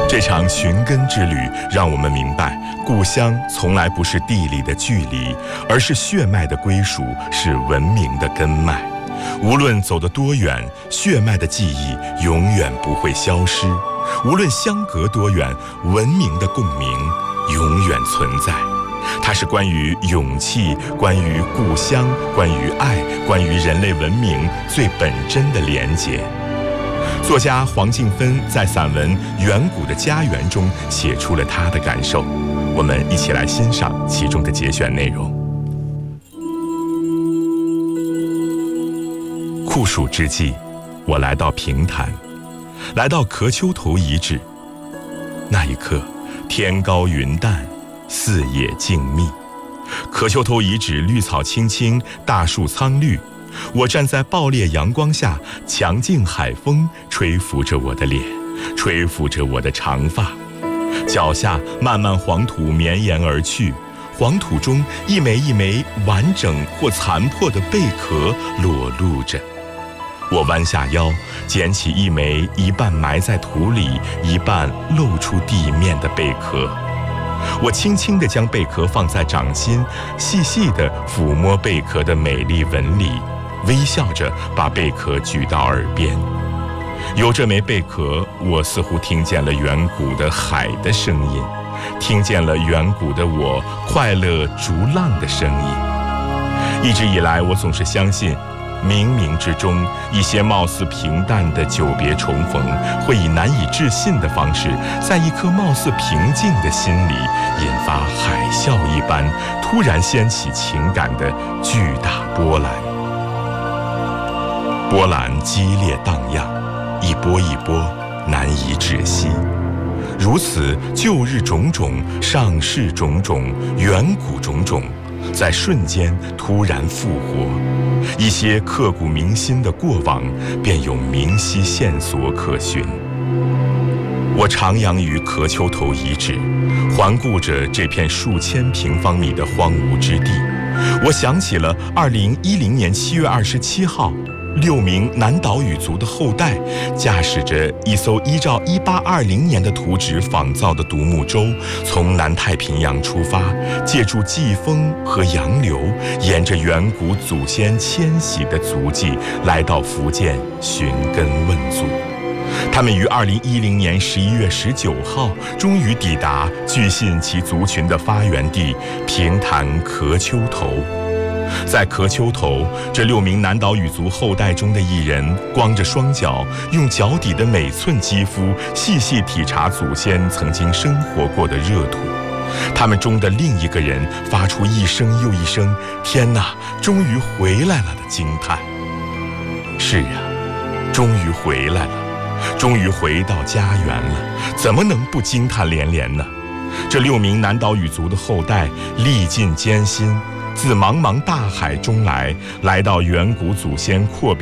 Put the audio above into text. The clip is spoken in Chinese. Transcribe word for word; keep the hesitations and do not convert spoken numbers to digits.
这场寻根之旅让我们明白，故乡从来不是地理的距离，而是血脉的归属，是文明的根脉。无论走得多远，血脉的记忆永远不会消失；无论相隔多远，文明的共鸣永远存在。它是关于勇气，关于故乡，关于爱，关于人类文明最本真的连结。作家黄静芬在散文《远古的家园》中写出了她的感受，我们一起来欣赏其中的节选内容。酷暑之际，我来到平潭，来到壳丘头遗址。那一刻，天高云淡，四野静谧。壳丘头遗址绿草青青，大树苍绿。我站在爆裂阳光下，强劲海风吹拂着我的脸，吹拂着我的长发。脚下漫漫黄土绵延而去，黄土中一枚一枚完整或残破的贝壳裸露着。我弯下腰，捡起一枚一半埋在土里，一半露出地面的贝壳。我轻轻地将贝壳放在掌心，细细地抚摸贝壳的美丽纹理，微笑着把贝壳举到耳边。有这枚贝壳，我似乎听见了远古的海的声音，听见了远古的我快乐逐浪的声音。一直以来，我总是相信，冥冥之中，一些貌似平淡的久别重逢，会以难以置信的方式，在一颗貌似平静的心里，引发海啸一般，突然掀起情感的巨大波澜。波澜激烈荡漾，一波一波，难以止息。如此，旧日种种，上世种种，远古种种，在瞬间突然复活，一些刻骨铭心的过往便有明晰线索可循。我徜徉于壳丘头遗址，环顾着这片数千平方米的荒芜之地，我想起了二零一零年七月二十七号，六名南岛语族的后代驾驶着一艘依照一八二零年的图纸仿造的独木舟，从南太平洋出发，借助季风和洋流，沿着远古祖先迁徙的足迹，来到福建寻根问祖。他们于二零一零年十一月十九号终于抵达据信其族群的发源地平潭壳丘头。在壳丘头，这六名南岛语族后代中的一人光着双脚，用脚底的每寸肌肤细细体察祖先曾经生活过的热土。他们中的另一个人发出一声又一声“天哪，终于回来了”的惊叹。是啊，终于回来了，终于回到家园了，怎么能不惊叹连连呢？这六名南岛语族的后代历尽艰辛，自茫茫大海中来，来到远古祖先阔别